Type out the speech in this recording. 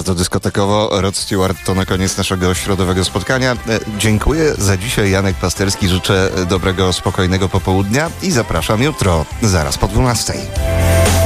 Bardzo dyskotekowo. Rod Stewart to na koniec naszego środowego spotkania. Dziękuję za dzisiaj. Janek Pasterski. Życzę dobrego, spokojnego popołudnia i zapraszam jutro, zaraz po 12:00.